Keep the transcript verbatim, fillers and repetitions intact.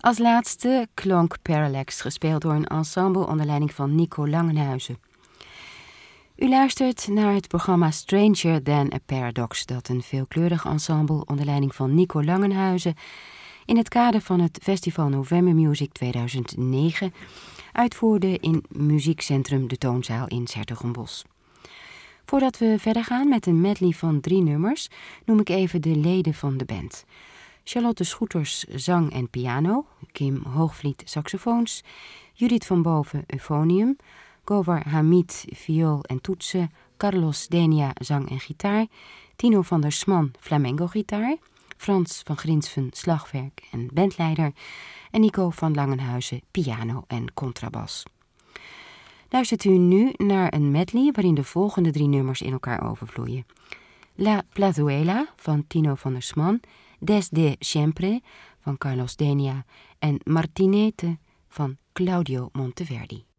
Als laatste klonk Parallax, gespeeld door een ensemble onder leiding van Nico Langenhuizen. U luistert naar het programma Stranger Than a Paradox, dat een veelkleurig ensemble onder leiding van Nico Langenhuizen in het kader van het Festival November Music tweeduizend negen uitvoerde in Muziekcentrum De Toonzaal in 's-Hertogenbosch. Voordat we verder gaan met een medley van drie nummers, noem ik even de leden van de band. Charlotte Schoeters zang en piano, Kim Hoogvliet saxofoons, Judith van Boven euphonium, Gowar Hamid viool en toetsen, Carlos Denia zang en gitaar, Tino van der Sman flamenco gitaar, Frans van Grinsven slagwerk en bandleider en Nico van Langenhuizen piano en contrabas. Luistert u nu naar een medley waarin de volgende drie nummers in elkaar overvloeien. La Plazuela van Tino van der Sman, Desde Siempre van Carlos Denia en Martinete van Claudio Monteverdi.